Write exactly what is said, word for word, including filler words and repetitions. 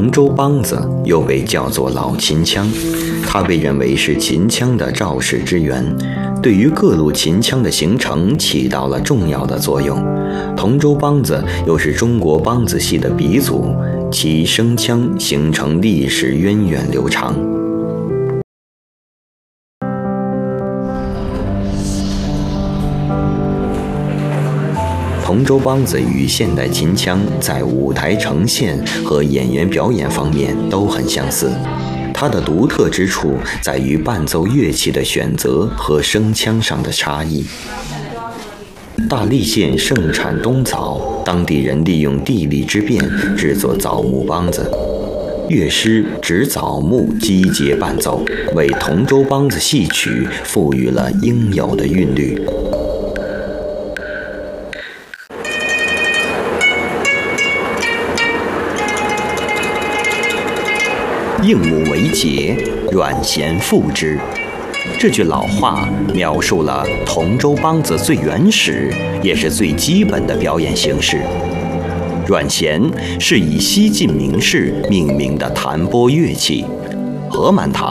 同州梆子又被叫做老秦腔，它被认为是秦腔的肇始之源，对于各路秦腔的形成起到了重要的作用。同州梆子又是中国梆子戏的鼻祖，其声腔形成历史源远流长。同州梆子与现代秦腔在舞台呈现和演员表演方面都很相似，它的独特之处在于伴奏乐器的选择和声腔上的差异。大荔县盛产冬枣，当地人利用地利之便制作枣木梆子，乐师指枣木击节伴奏，为同州梆子戏曲赋予了应有的韵律。应母为节，阮咸复之。这句老话描述了同州梆子最原始也是最基本的表演形式。阮咸是以西晋名士命名的弹拨乐器，何满堂